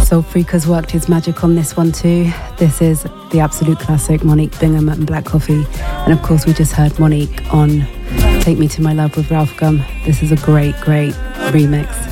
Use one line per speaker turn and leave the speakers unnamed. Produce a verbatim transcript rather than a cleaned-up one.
Soul Freak has worked his magic on this one too. This is the absolute classic, Monique Bingham and Black Coffee. And of course we just heard Monique on Take Me to My Love with Ralph Gum. This is a great, great remix.